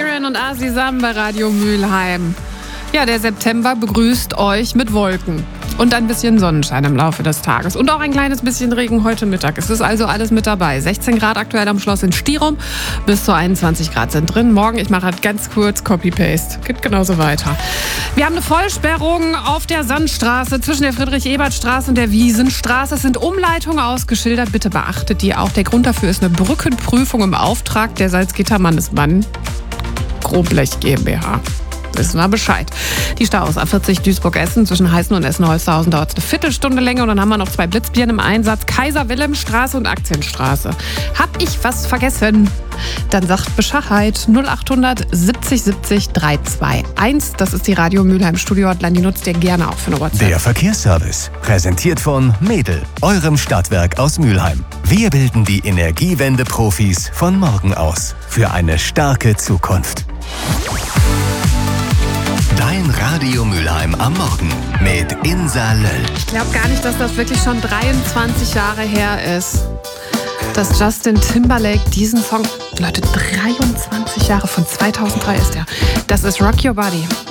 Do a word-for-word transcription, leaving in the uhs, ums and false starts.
Sheeran und Azizam bei Radio Mülheim. Ja, der September begrüßt euch mit Wolken und ein bisschen Sonnenschein im Laufe des Tages und auch ein kleines bisschen Regen heute Mittag. Es ist also alles mit dabei. sechzehn Grad aktuell am Schloss in Stirum, bis zu einundzwanzig Grad sind drin. Morgen, ich mache halt ganz kurz Copy-Paste. Geht genauso weiter. Wir haben eine Vollsperrung auf der Sandstraße zwischen der Friedrich-Ebert-Straße und der Wiesenstraße. Es sind Umleitungen ausgeschildert. Bitte beachtet die auch. Der Grund dafür ist eine Brückenprüfung im Auftrag der Salzgitter-Mannesmann Grobblech GmbH. Wissen wir Bescheid. Die Staus A vierzig Duisburg-Essen zwischen Heißen und Essen-Holzhausen dauert eine Viertelstunde länger. Und dann haben wir noch zwei Blitzbieren im Einsatz. Kaiser-Wilhelm-Straße und Aktienstraße. Hab ich was vergessen? Dann sagt Bescheid. null achthundert siebzig siebzig dreihundertzweiundundzwanzig. Das ist die Radio Mülheim Studio-Hotline. Die nutzt ihr gerne auch für eine WhatsApp. Der Verkehrsservice. Präsentiert von Mädel, eurem Stadtwerk aus Mülheim. Wir bilden die Energiewende-Profis von morgen aus. Für eine starke Zukunft. Dein Radio Mülheim am Morgen mit Insa Löll. Ich glaube gar nicht, dass das wirklich schon dreiundzwanzig Jahre her ist, dass Justin Timberlake diesen Song... Leute, dreiundzwanzig Jahre, von zweitausenddrei ist der. Das ist Rock Your Body.